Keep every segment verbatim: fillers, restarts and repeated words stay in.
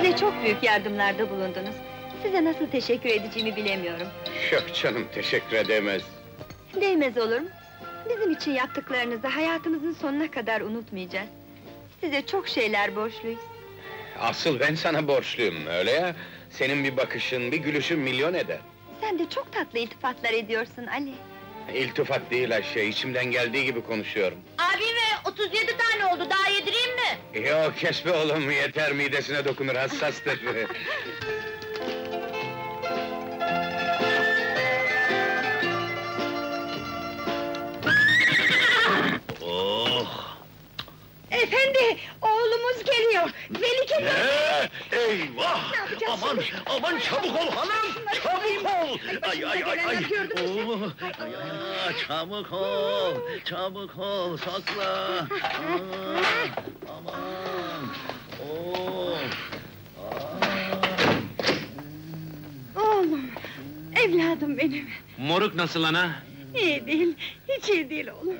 Bize çok büyük yardımlarda bulundunuz. Size nasıl teşekkür edeceğimi bilemiyorum. Yok canım, teşekkür edemez. Değmez olur mu? Bizim için yaptıklarınızı hayatımızın sonuna kadar unutmayacağız. Size çok şeyler borçluyuz. Asıl ben sana borçluyum, öyle ya? Senin bir bakışın, bir gülüşün milyon eder. Sen de çok tatlı iltifatlar ediyorsun Ali. İltifat değil Ayşe, içimden geldiği gibi konuşuyorum. Abime otuz yedi tane oldu, daha yedireyim mi? Yok, kes be oğlum, yeter, midesine dokunur, hassastır. Oh! Efendi, oğlumuz geliyor! Melike! Ne? Eyvah! Ne yapacağız Aman, şimdi? aman çabuk ol hanım! Çabuk ol! Ay ay ay ay! gördünüz mü? Oo, ay, ay, ay, çabuk ol! Çabuk ol, sakla! Aa, aman! Oo! Oğlum, evladım benim! Moruk nasıl ana? İyi değil, hiç iyi değil oğlum.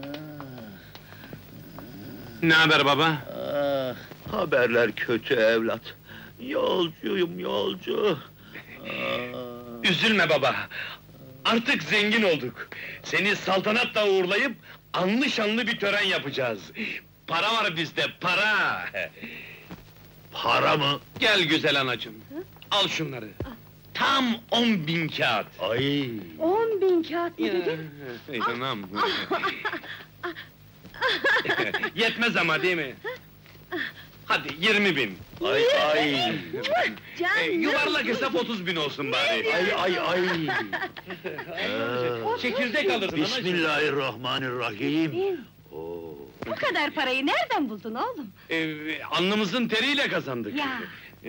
Ne haber baba? Ah, haberler kötü evlat. Yolcuyum, yolcu. Ah. Üzülme baba! Artık zengin olduk! Seni saltanatla uğurlayıp, anlı şanlı bir tören yapacağız! Para var bizde, para! Para mı? Gel güzel anacığım, al şunları! Tam on bin kağıt! Ay! On bin kağıt mı dedin? Anam! Yetmez ama değil mi? Hadi yirmi bin! Ay ay! E, Canım! yuvarlak hesap otuz bin olsun bari! Ay ay ay! Ah, Çekirdek alırsın anacığım! Bismillahirrahmanirrahim! Oo. Bu kadar parayı nereden buldun oğlum? E, alnımızın teriyle kazandık! Ya!